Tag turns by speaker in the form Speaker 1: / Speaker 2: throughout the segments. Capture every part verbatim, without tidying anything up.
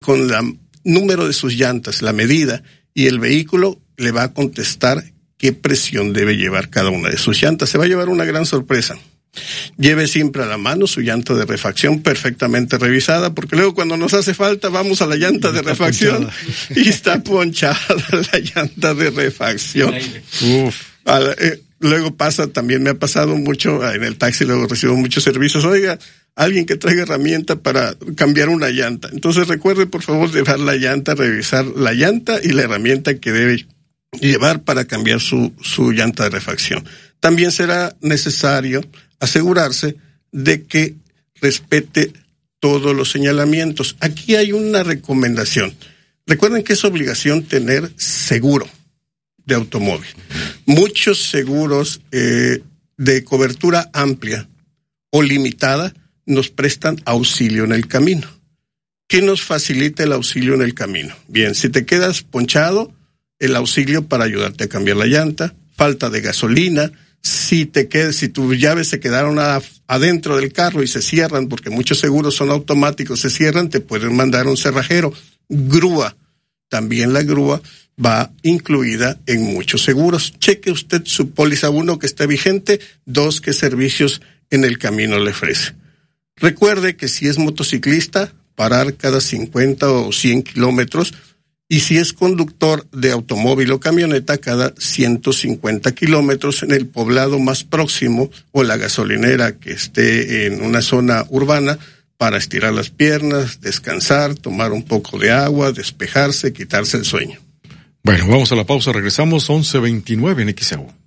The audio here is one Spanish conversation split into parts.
Speaker 1: con el número de sus llantas, la medida, y el vehículo le va a contestar qué presión debe llevar cada una de sus llantas. Se va a llevar una gran sorpresa. Lleve siempre a la mano su llanta de refacción perfectamente revisada, porque luego cuando nos hace falta vamos a la llanta de refacción y está ponchada la llanta de refacción. Uf. Eh, luego pasa, también me ha pasado mucho, en el taxi luego recibo muchos servicios, oiga, alguien que traiga herramienta para cambiar una llanta. Entonces recuerde por favor llevar la llanta, revisar la llanta y la herramienta que debe llevar para cambiar su, su llanta de refacción. También será necesario asegurarse de que respete todos los señalamientos. Aquí hay una recomendación. Recuerden que es obligación tener seguro de automóvil. Muchos seguros eh, de cobertura amplia o limitada nos prestan auxilio en el camino. ¿Qué nos facilita el auxilio en el camino? Bien, si te quedas ponchado, el auxilio para ayudarte a cambiar la llanta, falta de gasolina, si te quedas, si tus llaves se quedaron a, adentro del carro y se cierran, porque muchos seguros son automáticos, se cierran, te pueden mandar un cerrajero. Grúa, también la grúa va incluida en muchos seguros. Cheque usted su póliza, uno, que esté vigente, dos, qué servicios en el camino le ofrece. Recuerde que si es motociclista, parar cada cincuenta o cien kilómetros, y si es conductor de automóvil o camioneta, cada ciento cincuenta kilómetros en el poblado más próximo o la gasolinera que esté en una zona urbana, para estirar las piernas, descansar, tomar un poco de agua, despejarse, quitarse el sueño.
Speaker 2: Bueno, vamos a la pausa, regresamos once veintinueve en X E U.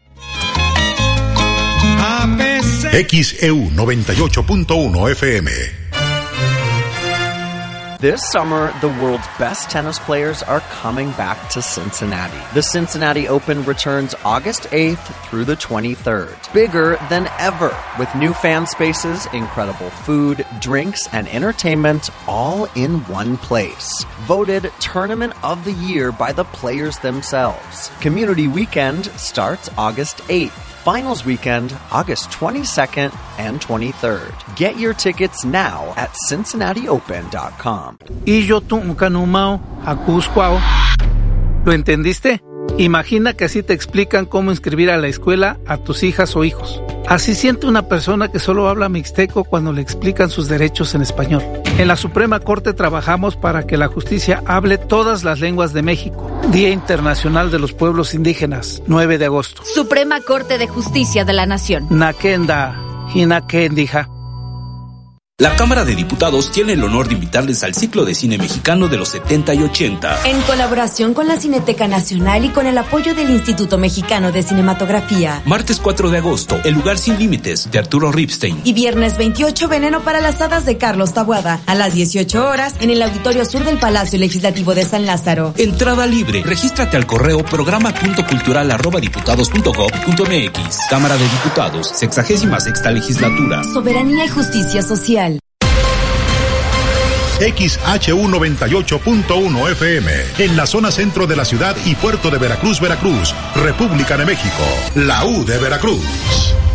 Speaker 3: X E U noventa y ocho punto uno F M.
Speaker 4: This summer, the world's best tennis players are coming back to Cincinnati. The Cincinnati Open returns August eighth through the twenty-third. Bigger than ever, with new fan spaces, incredible food, drinks, and entertainment all in one place. Voted Tournament of the Year by the players themselves. Community Weekend starts August eighth. Finals weekend, August twenty-second and twenty-third. Get your tickets now at cincinnati open dot com.
Speaker 5: ¿Lo entendiste? Imagina que así te explican cómo inscribir a la escuela a tus hijas o hijos. Así siente una persona que solo habla mixteco cuando le explican sus derechos en español. En la Suprema Corte trabajamos para que la justicia hable todas las lenguas de México. Día Internacional de los Pueblos Indígenas, nueve de agosto.
Speaker 6: Suprema Corte de Justicia de la Nación.
Speaker 5: Nakenda, Hinakendija.
Speaker 7: La Cámara de Diputados tiene el honor de invitarles al ciclo de cine mexicano de los setenta y ochenta.
Speaker 8: En colaboración con la Cineteca Nacional y con el apoyo del Instituto Mexicano de Cinematografía.
Speaker 7: Martes cuatro de agosto, El lugar sin límites, de Arturo Ripstein.
Speaker 8: Y viernes veintiocho, Veneno para las hadas, de Carlos Taboada. A las dieciocho horas, en el Auditorio Sur del Palacio Legislativo de San Lázaro.
Speaker 7: Entrada libre. Regístrate al correo programa punto cultural arroba diputados punto gob punto mx. Cámara de Diputados, sexagésima sexta legislatura.
Speaker 8: Soberanía y justicia social.
Speaker 3: X H U noventa y ocho punto uno F M, en la zona centro de la ciudad y puerto de Veracruz, Veracruz, República de México, la U de Veracruz.